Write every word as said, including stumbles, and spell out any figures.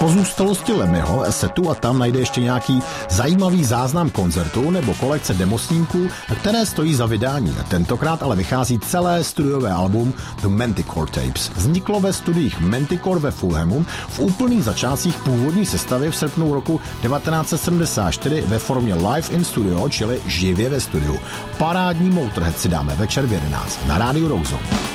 pozůstalosti Lemmyho se tu a tam najde ještě nějaký zajímavý záznam koncertu nebo kolekce demosnímků, které stojí za vydání. Tentokrát ale vychází celé studiové album The Manticore Tapes. Vzniklo ve studiích Manticore ve Fulhamu v úplných začátcích původní sestavy v srpnu roku devatenáct set sedmdesát čtyři ve formě Live in Studio, čili živě ve studiu. Parádní Motorhead si dáme večer v jedenáct na rádiu Rock Zone.